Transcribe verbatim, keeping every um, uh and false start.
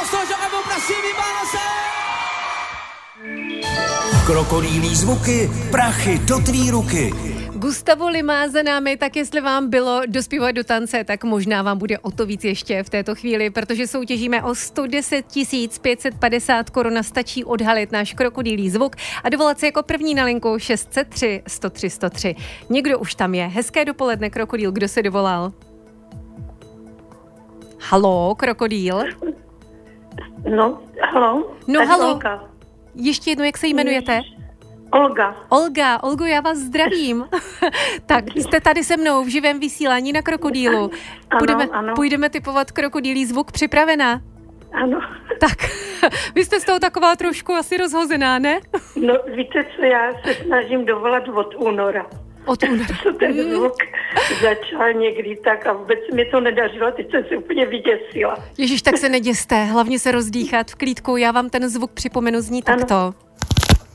z toho žábu, prosím, vybáno se! Krokodýlí zvuky, prachy do tvý ruky. Gustavo Lima za námi, tak jestli vám bylo dospívat do tance, tak možná vám bude o to víc ještě v této chvíli, protože soutěžíme o sto deset tisíc pět set padesát korun. Stačí odhalit náš krokodýlí zvuk a dovolat se jako první na linku šest set tři sto tři sto tři. Někdo už tam je. Hezké dopoledne, krokodýl. Kdo se dovolal? Haló, krokodýl? No, halo. No, Tady halo. Olga. Ještě jednou, jak se jmenujete? Olga. Olga, Olgo, já vás zdravím. Tak, jste tady se mnou v živém vysílání na Krokodýlu. Půjdeme, Ano, ano. půjdeme typovat krokodýlí zvuk, připravená? Ano. Tak, vy jste z toho taková trošku asi rozhozená, ne? No, víte co, já se snažím dovolat od února. Od února. Co ten zvuk začal někdy tak a vůbec mi to nedařilo, teď jsem se úplně vyděsila. Ježíš, tak se neděste, hlavně se rozdýchat v klídku. Já vám ten zvuk připomenu, zní takto. Ano.